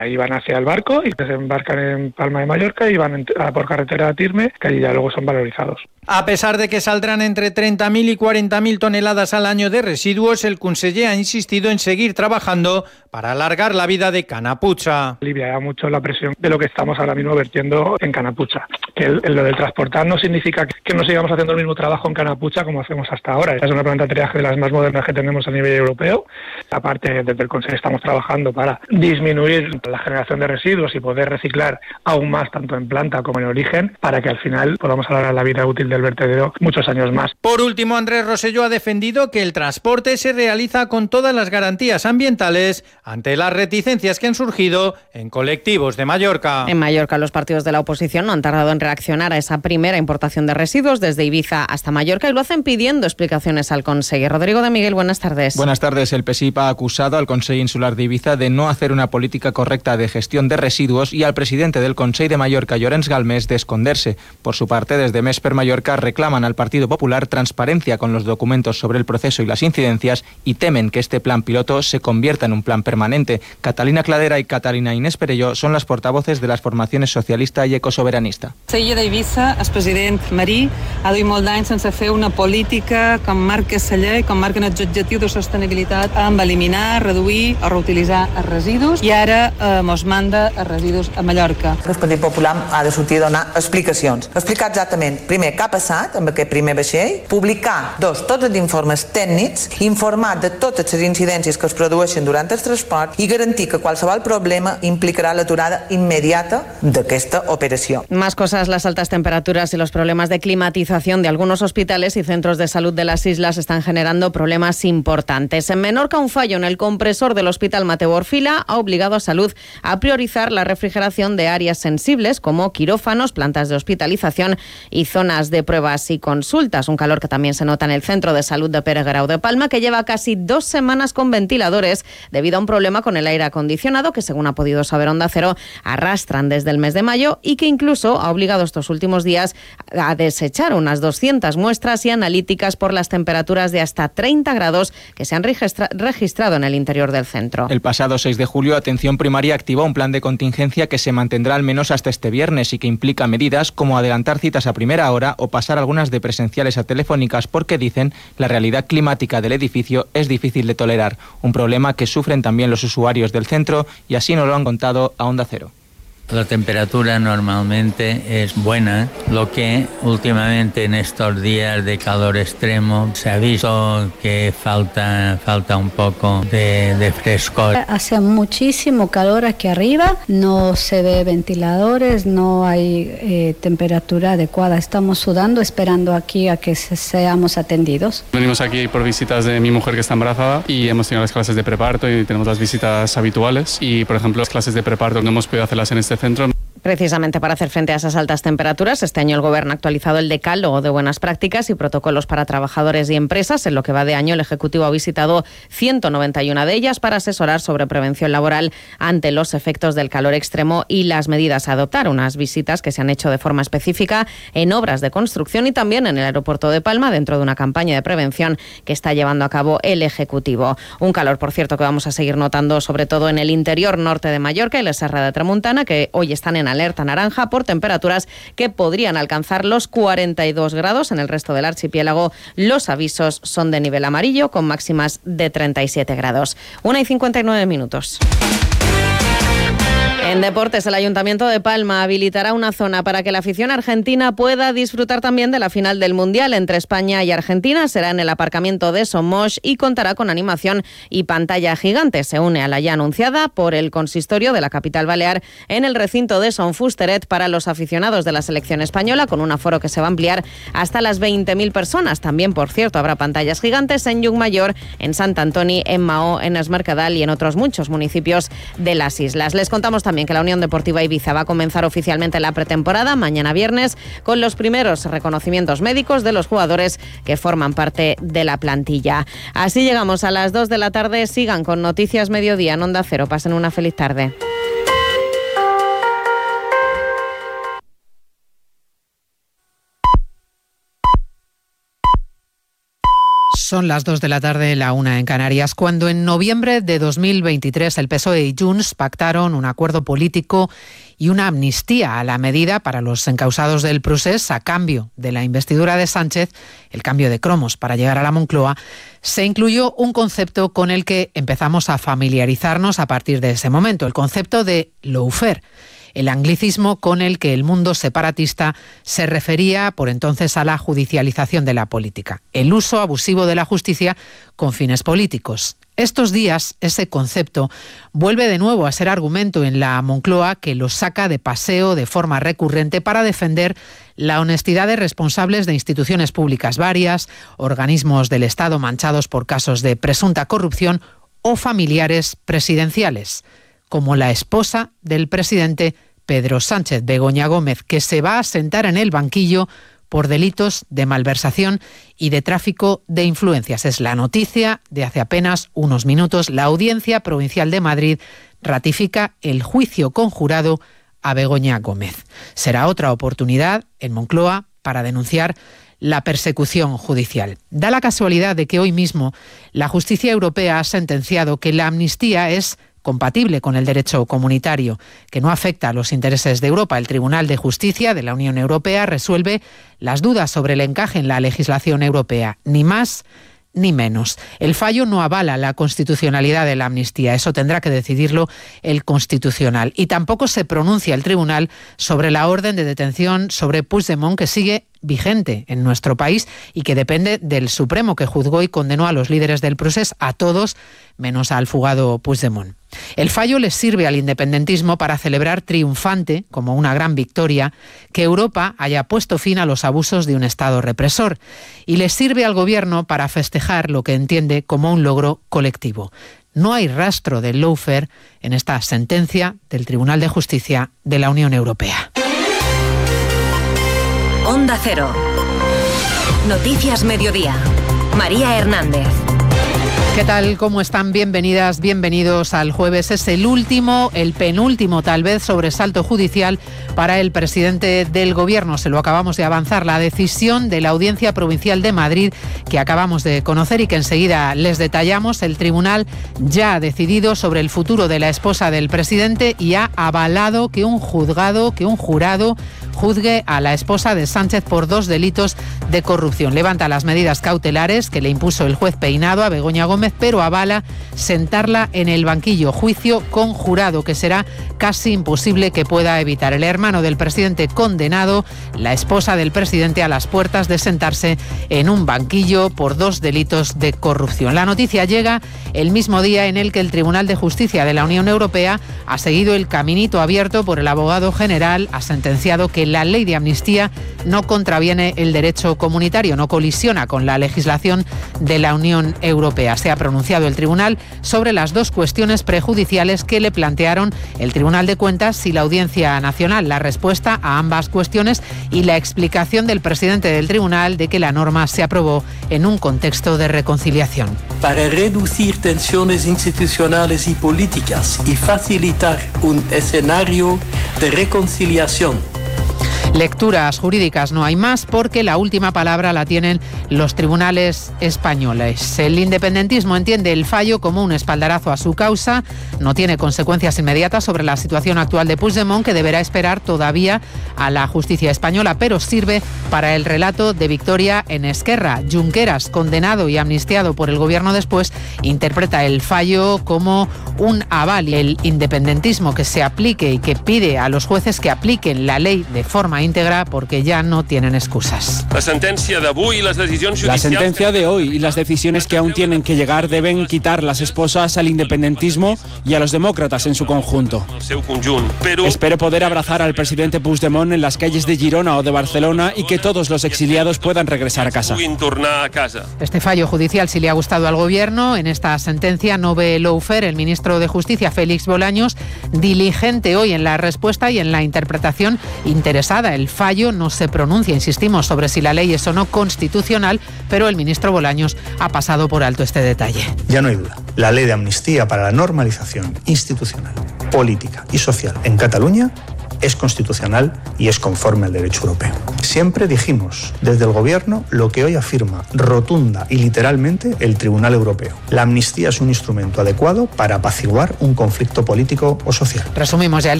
Ahí van hacia el barco y se embarcan en Palma de Mallorca y van por carretera a Tirme, que allí ya luego son valorizados. A pesar de que saldrán entre 30.000 y 40.000 toneladas al año de residuos, el conseller ha insistido en seguir trabajando para alargar la vida de Canapucha. Alivia mucho la presión de lo que estamos ahora mismo vertiendo en Canapucha. Que lo del transportar no significa que no sigamos haciendo el mismo trabajo en Canapucha como hacemos hasta ahora. Es una planta de triaje de las más modernas que tenemos a nivel europeo. Aparte, desde el consejo estamos trabajando para disminuir la generación de residuos y poder reciclar aún más tanto en planta como en origen para que al final podamos alargar la vida útil del vertedero muchos años más. Por último, Andrés Rosselló ha defendido que el transporte se realiza con todas las garantías ambientales ante las reticencias que han surgido en colectivos de Mallorca. En Mallorca, los partidos de la oposición no han tardado en reaccionar a esa primera importación de residuos desde Ibiza hasta Mallorca y lo hacen pidiendo explicaciones al Consejo. Rodrigo de Miguel, buenas tardes. Buenas tardes. El PSIP ha acusado al Consejo Insular de Ibiza de no hacer una política correcta de gestión de residuos y al presidente del Consejo de Mallorca, Llorenç Galmés, de esconderse. Por su parte, desde Mesper Mallorca reclaman al Partido Popular transparencia con los documentos sobre el proceso y las incidencias y temen que este plan piloto se convierta en un plan permanente. Catalina Cladera y Catalina Inés Perelló son las portavoces de las formaciones socialista i ecosoberanista. La illa d'Eivissa, el president Marí, ha duit molt d'anys sense fer una política com marca la llei, com marquen els objectius de sostenibilitat, amb eliminar, reduir o reutilitzar els residus i ara mos manda els residus a Mallorca. El Partit Popular ha de sortir a donar explicacions. Explicar exactament, primer, què ha passat amb aquest primer vaixell, publicar, dos, tots els informes tècnics, informar de totes les incidències que es produeixen durant el transport i garantir que qualsevol problema implicarà l'aturada inmediata d'aquesta operació. Más cosas, las altas temperaturas y los problemas de climatización de algunos hospitales y centros de salud de las islas están generando problemas importantes. En Menorca, un fallo en el compresor del Hospital Mateu Orfila ha obligado a Salud a priorizar la refrigeración de áreas sensibles como quirófanos, plantas de hospitalización y zonas de pruebas y consultas. Un calor que también se nota en el Centro de Salud de Pere Guerau de Palma, que lleva casi 2 semanas con ventiladores debido a un problema con el aire acondicionado que, según ha podido saber Onda Cero, arrastran desde el mes de mayo y que incluso ha obligado estos últimos días a desechar unas 200 muestras y analíticas por las temperaturas de hasta 30 grados que se han registrado en el interior del centro. El pasado 6 de julio, Atención Primaria activó un plan de contingencia que se mantendrá al menos hasta este viernes y que implica medidas como adelantar citas a primera hora o pasar algunas de presenciales a telefónicas porque, dicen, la realidad climática del edificio es difícil de tolerar, un problema que sufren también los usuarios del centro y así nos lo han contado a Onda Cero. La temperatura normalmente es buena, lo que últimamente en estos días de calor extremo se ha visto que falta un poco de frescor. Hace muchísimo calor aquí arriba, no se ve ventiladores, no hay temperatura adecuada. Estamos sudando esperando aquí a que seamos atendidos. Venimos aquí por visitas de mi mujer que está embarazada y hemos tenido las clases de preparto y tenemos las visitas habituales y, por ejemplo, las clases de preparto no hemos podido hacerlas en este centro. Precisamente para hacer frente a esas altas temperaturas, este año el Gobierno ha actualizado el decálogo de buenas prácticas y protocolos para trabajadores y empresas. En lo que va de año, el Ejecutivo ha visitado 191 de ellas para asesorar sobre prevención laboral ante los efectos del calor extremo y las medidas a adoptar. Unas visitas que se han hecho de forma específica en obras de construcción y también en el aeropuerto de Palma, dentro de una campaña de prevención que está llevando a cabo el Ejecutivo. Un calor, por cierto, que vamos a seguir notando sobre todo en el interior norte de Mallorca y la Serra de Tramuntana, que hoy están en alerta naranja por temperaturas que podrían alcanzar los 42 grados. En el resto del archipiélago los avisos son de nivel amarillo con máximas de 37 grados. 1:59. En deportes, el Ayuntamiento de Palma habilitará una zona para que la afición argentina pueda disfrutar también de la final del Mundial entre España y Argentina. Será en el aparcamiento de Somos y contará con animación y pantalla gigante. Se une a la ya anunciada por el consistorio de la capital balear en el recinto de Son Fusteret para los aficionados de la selección española, con un aforo que se va a ampliar hasta las 20.000 personas. También, por cierto, habrá pantallas gigantes en Llucmayor, en Sant Antoni, en Maó, en Es Mercadal y en otros muchos municipios de las islas. Les contamos también que la Unión Deportiva Ibiza va a comenzar oficialmente la pretemporada mañana viernes con los primeros reconocimientos médicos de los jugadores que forman parte de la plantilla. Así llegamos a las 2 de la tarde. Sigan con Noticias Mediodía en Onda Cero. Pasen una feliz tarde. Son las 2 de la tarde, la 1 en Canarias, cuando en noviembre de 2023 el PSOE y Junts pactaron un acuerdo político y una amnistía a la medida para los encausados del procés a cambio de la investidura de Sánchez, el cambio de cromos para llegar a la Moncloa. Se incluyó un concepto con el que empezamos a familiarizarnos a partir de ese momento, el concepto de lawfare, el anglicismo con el que el mundo separatista se refería por entonces a la judicialización de la política, el uso abusivo de la justicia con fines políticos. Estos días, ese concepto vuelve de nuevo a ser argumento en la Moncloa, que lo saca de paseo de forma recurrente para defender la honestidad de responsables de instituciones públicas varias, organismos del Estado manchados por casos de presunta corrupción o familiares presidenciales, como la esposa del presidente Pedro Sánchez, Begoña Gómez, que se va a sentar en el banquillo por delitos de malversación y de tráfico de influencias. Es la noticia de hace apenas unos minutos. La Audiencia Provincial de Madrid ratifica el juicio conjurado a Begoña Gómez. Será otra oportunidad en Moncloa para denunciar la persecución judicial. Da la casualidad de que hoy mismo la justicia europea ha sentenciado que la amnistía es compatible con el derecho comunitario, que no afecta a los intereses de Europa. El Tribunal de Justicia de la Unión Europea resuelve las dudas sobre el encaje en la legislación europea, ni más ni menos. El fallo no avala la constitucionalidad de la amnistía, eso tendrá que decidirlo el Constitucional. Y tampoco se pronuncia el Tribunal sobre la orden de detención sobre Puigdemont, que sigue vigente en nuestro país y que depende del Supremo, que juzgó y condenó a los líderes del procés, a todos menos al fugado Puigdemont. El fallo les sirve al independentismo para celebrar triunfante, como una gran victoria, que Europa haya puesto fin a los abusos de un Estado represor, y les sirve al Gobierno para festejar lo que entiende como un logro colectivo. No hay rastro de lawfare en esta sentencia del Tribunal de Justicia de la Unión Europea. Onda Cero. Noticias Mediodía. María Hernández. ¿Qué tal? ¿Cómo están? Bienvenidas, bienvenidos al jueves. Es el penúltimo tal vez sobresalto judicial para el presidente del Gobierno. Se lo acabamos de avanzar, la decisión de la Audiencia Provincial de Madrid que acabamos de conocer y que enseguida les detallamos. El tribunal ya ha decidido sobre el futuro de la esposa del presidente y ha avalado que un jurado juzgue a la esposa de Sánchez por 2 delitos de corrupción. Levanta las medidas cautelares que le impuso el juez Peinado a Begoña Gómez, pero avala sentarla en el banquillo. Juicio conjurado que será casi imposible que pueda evitar. El hermano del presidente condenado, la esposa del presidente a las puertas de sentarse en un banquillo por 2 delitos de corrupción. La noticia llega el mismo día en el que el Tribunal de Justicia de la Unión Europea ha seguido el caminito abierto por el abogado general, ha sentenciado que la ley de amnistía no contraviene el derecho comunitario, no colisiona con la legislación de la Unión Europea. Se ha pronunciado el tribunal sobre las 2 cuestiones prejudiciales que le plantearon el Tribunal de Cuentas y la Audiencia Nacional. La respuesta a ambas cuestiones y la explicación del presidente del tribunal de que la norma se aprobó en un contexto de reconciliación. Para reducir tensiones institucionales y políticas y facilitar un escenario de reconciliación. Lecturas jurídicas no hay más porque la última palabra la tienen los tribunales españoles. El independentismo entiende el fallo como un espaldarazo a su causa, no tiene consecuencias inmediatas sobre la situación actual de Puigdemont, que deberá esperar todavía a la justicia española, pero sirve para el relato de victoria en Esquerra. Junqueras, condenado y amnistiado por el Gobierno después, interpreta el fallo como un aval. El independentismo que se aplique y que pide a los jueces que apliquen la ley de forma íntegra porque ya no tienen excusas. La sentencia de hoy y las decisiones que aún tienen que llegar deben quitar las esposas al independentismo y a los demócratas en su conjunto. Espero poder abrazar al presidente Puigdemont en las calles de Girona o de Barcelona y que todos los exiliados puedan regresar a casa. Este fallo judicial sí le ha gustado al Gobierno. En esta sentencia no ve lawfare el ministro de Justicia, Félix Bolaños, diligente hoy en la respuesta y en la interpretación interesada. El fallo no se pronuncia, insistimos, sobre si la ley es o no constitucional, pero el ministro Bolaños ha pasado por alto este detalle. Ya no hay duda. La ley de amnistía para la normalización institucional, política y social en Cataluña es constitucional y es conforme al derecho europeo. Siempre dijimos desde el Gobierno lo que hoy afirma rotunda y literalmente el Tribunal Europeo. La amnistía es un instrumento adecuado para apaciguar un conflicto político o social. Resumimos ya el